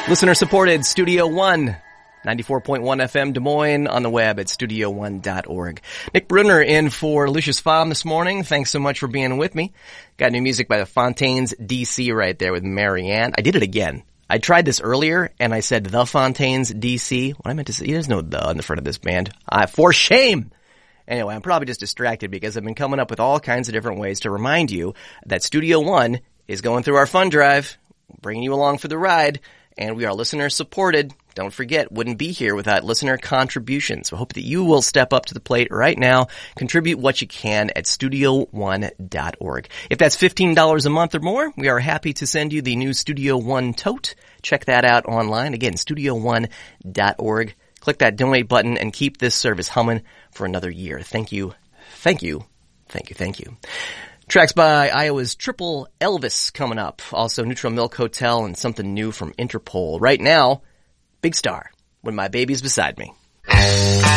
Listener-supported Studio One, 94.1 FM Des Moines, on the web at studio1.org. Nick Brunner in for Lucius Pfam this morning. Thanks so much for being with me. Got new music by the Fontaines DC right there with Marianne. I did it again. I tried this earlier, and I said the Fontaines DC. What I meant to say, there's no the in the front of this band. For shame! Anyway, I'm probably just distracted because I've been coming up with all kinds of different ways to remind you that Studio One is going through our fund drive, bringing you along for the ride. And we are listener-supported. Don't forget, wouldn't be here without listener contributions. So I hope that you will step up to the plate right now. Contribute what you can at studio1.org. If that's $15 a month or more, we are happy to send you the new Studio One tote. Check that out online. Again, studio1.org. Click that donate button and keep this service humming for another year. Thank you. Thank you. Thank you. Thank you. Tracks by Iowa's Triple Elvis coming up. Also Neutral Milk Hotel and something new from Interpol. Right now, Big Star, When My Baby's Beside Me.